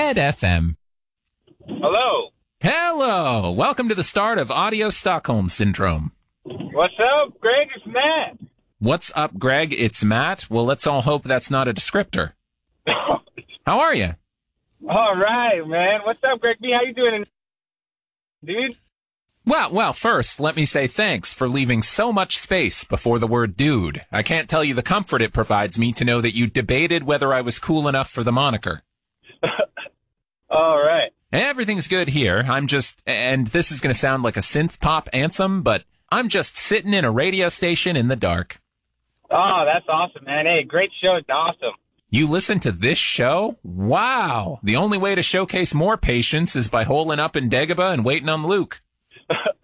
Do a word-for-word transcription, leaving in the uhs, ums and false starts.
Red F M. Hello. Hello. Welcome to the start of Audio Stockholm Syndrome. What's up, Greg? It's Matt. What's up, Greg? It's Matt. Well, let's all hope that's not a descriptor. How are you? All right, man. What's up, Greg B? How you doing, dude? Well, well, first, let me say thanks for leaving so much space before the word dude. I can't tell you the comfort it provides me to know that you debated whether I was cool enough for the moniker. All right. Everything's good here. I'm just, and this is going to sound like a synth pop anthem, but I'm just sitting in a radio station in the dark. Oh, that's awesome, man. Hey, great show. It's awesome. You listen to this show? Wow. The only way to showcase more patience is by holing up in Dagobah and waiting on Luke.